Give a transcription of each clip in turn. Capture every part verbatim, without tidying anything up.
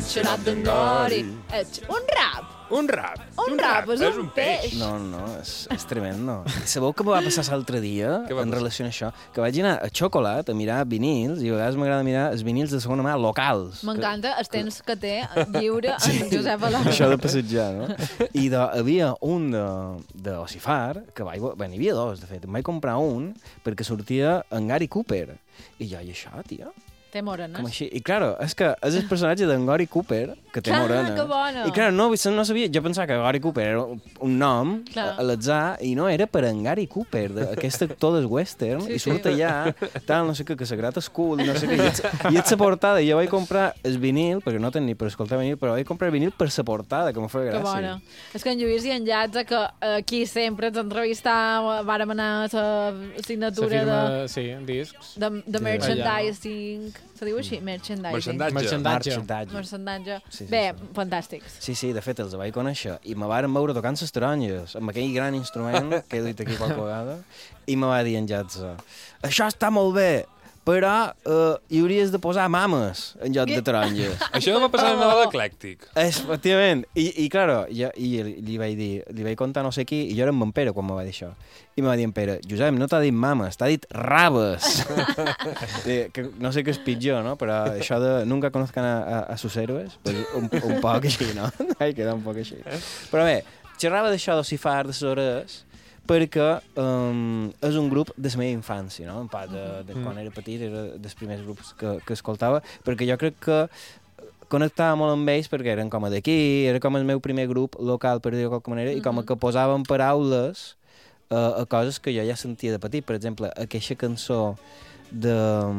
xarop d'Angori. Ets un rap. Un rap. Un, un rap, rap, és un peix. No, no, és, és tremendo. Sabeu què me va passar l'altre dia en relació a això? Que vaig anar a Xocolat a mirar vinils, i a vegades m'agrada mirar els vinils de segona mà locals. M'encanta el temps que té lliure en sí, Josep Alonso. Això de passejar, no? I de, havia un d'Ossifar, que vaig... Bé, n'hi havia dos, de fet. Em vaig comprar un perquè sortia en Gary Cooper. I jo, i això, tia? Té morenes. Com així. I, claro, és que és el personatge d'en Gary Cooper, que té Clar, morena. que bona. I, claro, no, no sabia... Jo pensava que Gary Cooper era un nom Clar. a l'atzar, i no, era per en Gary Cooper, de, aquest actor del western, sí, i surt sí. allà, tal, no sé què, que s'agrata el cul, no sé què, i ets, i ets la portada, i jo vaig comprar el vinil, perquè no tenia per escoltar vinil, però vaig comprar el vinil per la portada, que m'ho feia gràcia. Que bona. És que en Lluís i en Llats, que aquí sempre ens entrevistàvem, vàrem anar a la signatura firma, de... Sí, discs. De, de merchandising... Se diu així? Merchandising. Mercendatge. Mercendatge. Mercendatge. Sí, sí, Bé, sí. fantàstics. Sí, sí, de fet els vaig conèixer i me varen veure tocant les taronges amb aquell gran instrument que he dit aquí qualque vegada i me va dir en Jatza: això està molt bé, però uh, hi hauries de posar mames en lloc de taronges. Això no va passar en Nadal eclèctic. Efectivament. I, i claro, jo, i li vaig dir, li vaig contar no sé qui, i jo era amb en Pere quan me va dir això. I me va dir en Pere: Josep, no t'ha dit mames, t'ha dit rabes. Que no sé què és pitjor, no? Però això de nunca conozcan a, a, a sus héroes, pues un, un poc així, no? Ai, queda un poc així. Però bé, xerrava d'això d'Ossifar, de les hores, perquè um, és un grup de la meva infància, no? En part, de, de quan era petit, era dels primers grups que, que escoltava, perquè jo crec que connectava molt amb ells perquè eren com a d'aquí, era com el meu primer grup local, per dir-ho de qualque manera, i com a que posaven paraules uh, a coses que jo ja sentia de petit. Per exemple, aquesta cançó de,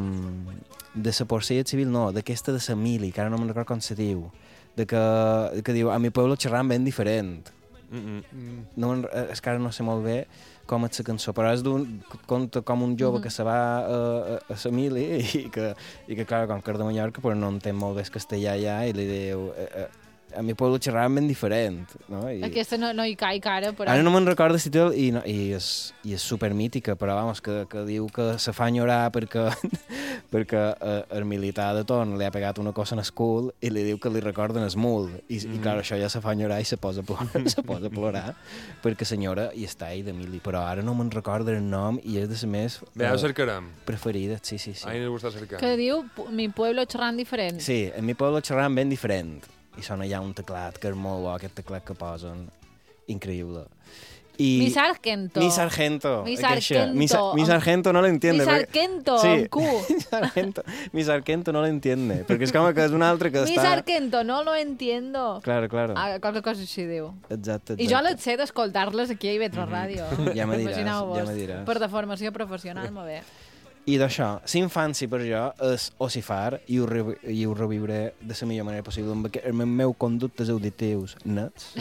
de la Porcella Civil, no, d'aquesta de la Mili, que ara no me'n recordo com se diu, de que, de que diu: a mi pueblo xerran ben diferent. Mm -mm. No, és que ara no sé molt bé com és la cançó, però és d'un conta com un jove mm -hmm. que se va a, a, a la mili i que, i que clar, com que és de Mallorca, però no entén molt bé el castellà allà i li diu: a, a mi pueblo xerraven ben diferent, no? I aquesta no, no hi caic ara, però... Ara no me'n recordo el títol i, no, i, és, i és supermítica, però vamos, que, que diu que se fa enyorar perquè, perquè eh, el militar de torn li ha pegat una cosa en el cul i li diu que li recorden el mul. I, mm. i clar, això ja se fa enyorar i se posa a plorar, se posa a plorar perquè senyora hi està ahí de mili. Però ara no me'n recordo el nom i és de les més Bé, ho cercarem. preferides, sí, sí, sí. Ai, no ho està cercant. Que diu: mi pueblo xerran diferent. Sí, en mi pueblo xerran ben diferent. I sona allà un teclat, que és molt bo, aquest teclat que posen. Increïble. I... Mi sargento. Mi sargento. Mi sargento. Mi, sa mi sargento no lo entiende. Mi sargento, sí. amb Q. Mi sargento, mi sargento no lo entiende. Perquè és com que és un altre que mi està... Mi sargento no lo entiendo. Claro, claro. Ah, qualque cosa així diu. Exacte, exacte. I jo les sé d'escoltar-les aquí a I V tres Ràdio. Ja me diràs, ja me diràs. Per de formació professional, molt bé. I d'això, l'infància per jo és Ossifar i ho, re i ho reviuré de la millor manera possible amb els meus conductes auditius nets.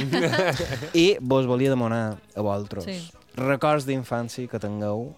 I vos volia demanar a vosaltres sí. records d'infància que tingueu.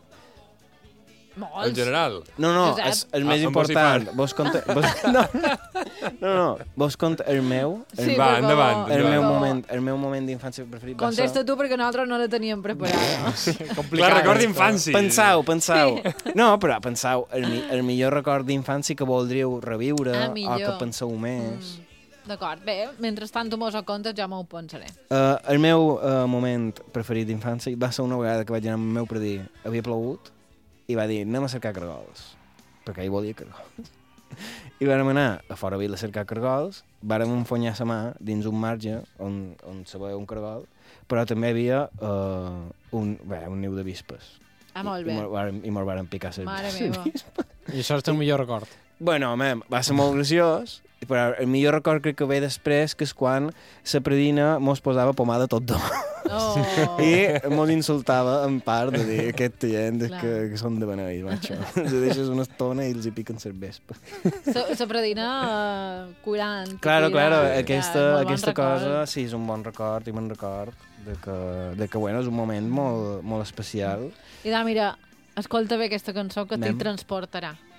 Molts. En general? No, no, és el més ah, important. Vos conta... Vos... No, no, no, vos conta el meu... El... Sí, Va, endavant. El endavant. meu moment, el meu moment d'infància preferit va ser... Contesta tu, perquè nosaltres no la teníem preparada. Sí, complicat. Clar, record d'infància. Pensau, pensau. Sí. No, però pensau, el, mi el millor record d'infància que voldríeu reviure ah, o que penseu més... Mm. D'acord, bé, mentrestant tu mos ho contes, ja m'ho pensaré. Uh, el meu uh, moment preferit d'infància va ser una vegada que vaig anar amb el meu predí. Havia plogut i va dir: anem a cercar cargols, perquè ell volia cargols. I vàrem anar a fora vila a cercar cargols, vàrem enfonyar la mà dins un marge on, on se veia un cargol, però també hi havia uh, un, bé, un niu de vispes. Ah, molt bé. I me'l varen picar les Mare meva. I això és el millor record. Bueno, mem, va ser molt graciós, però el millor record crec que ve després, que és quan la predina mos posava pomada tot d'or. Oh. I mos insultava en part de dir aquest gent que, que són de beneir, macho. Els deixes una estona i els hi piquen les vespes. La predina uh, curant. Claro, cuidant, claro, aquesta, ja, aquesta bon cosa, sí, és un bon record, i me'n record de que, de que bueno, és un moment molt, molt especial. I da, mira, escolta bé aquesta cançó que t'hi transportarà.